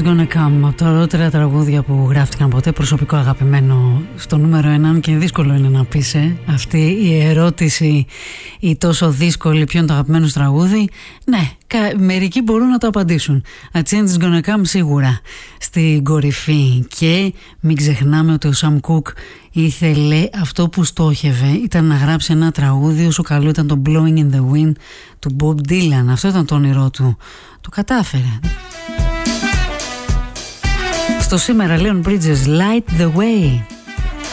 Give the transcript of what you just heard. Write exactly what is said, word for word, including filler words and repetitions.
Gonna Come, από τα ωραιότερα τραγούδια που γράφτηκαν ποτέ, προσωπικό αγαπημένο στο νούμερο ένα, και δύσκολο είναι να πεις ε. Αυτή η ερώτηση, η τόσο δύσκολη, ποιο είναι το αγαπημένο τραγούδι, ναι, μερικοί μπορούν να το απαντήσουν. A Change is Gonna Come σίγουρα στην κορυφή. Και μην ξεχνάμε ότι ο Sam Cooke ήθελε, αυτό που στόχευε ήταν να γράψει ένα τραγούδι όσο καλό ήταν το Blowing in the Wind του Bob Dylan. Αυτό ήταν το όνειρό του. Το κατάφερε. Στο σήμερα Leon Bridges, Light the Way.